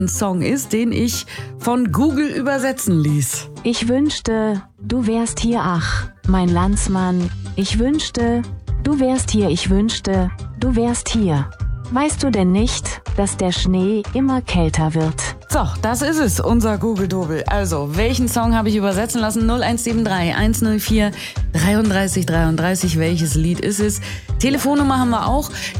ein Song ist, den ich von Google übersetzen ließ. Ich wünschte, du wärst hier, ach, mein Landsmann. Ich wünschte, du wärst hier. Ich wünschte, du wärst hier. Weißt du denn nicht, dass der Schnee immer kälter wird? So, das ist es, unser Google-Dobel. Also, welchen Song habe ich übersetzen lassen? 0173 104 33 33. Welches Lied ist es? Telefonnummer haben wir auch.